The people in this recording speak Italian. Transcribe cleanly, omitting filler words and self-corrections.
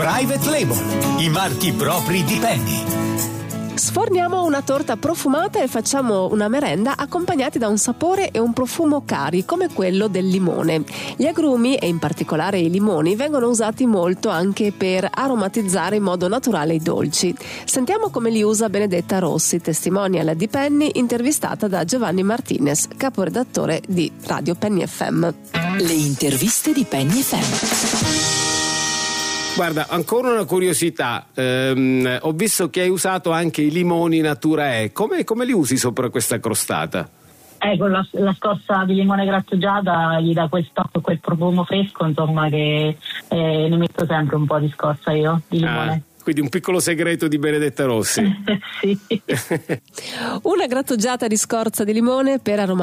Private Label, i marchi propri di Penny. Sforniamo una torta profumata e facciamo una merenda accompagnati da un sapore e un profumo cari come quello del limone. Gli agrumi, e in particolare i limoni, vengono usati molto anche per aromatizzare in modo naturale i dolci. Sentiamo come li usa Benedetta Rossi, testimonial di Penny, intervistata da Giovanni Martinez, caporedattore di Radio Penny FM. Le interviste di Penny FM. Guarda, ancora una curiosità, ho visto che hai usato anche i limoni Natura E, come li usi sopra questa crostata? Con la scorza di limone grattugiata gli dà quel profumo fresco, insomma, che ne metto sempre un po' di scorza io, di limone. Quindi un piccolo segreto di Benedetta Rossi. Sì. Una grattugiata di scorza di limone per aromatizzare